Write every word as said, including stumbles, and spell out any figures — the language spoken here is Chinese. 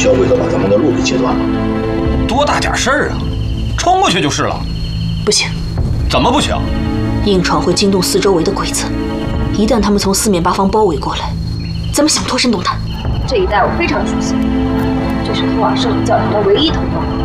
小鬼子把咱们的路给截断了。 多大点事儿啊，冲过去就是了。 不行。 怎么不行？ 硬闯会惊动四周围的鬼子，一旦他们从四面八方包围过来，咱们想脱身都难。 这一带我非常熟悉，这是托瓦圣教堂的唯一通道。